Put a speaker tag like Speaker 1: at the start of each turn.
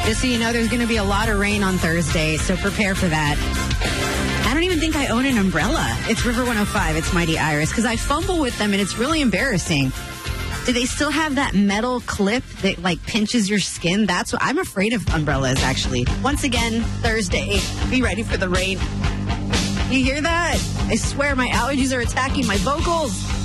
Speaker 1: Just so you know, there's going to be a lot of rain on Thursday, so prepare for that. I don't even think I own an umbrella. It's River 105. It's Mighty Iris, because I fumble with them, and it's really embarrassing. Do they still have that metal clip that, like, pinches your skin? That's what I'm afraid of umbrellas, actually. Once again, Thursday, be ready for the rain. You hear that? I swear my allergies are attacking my vocals.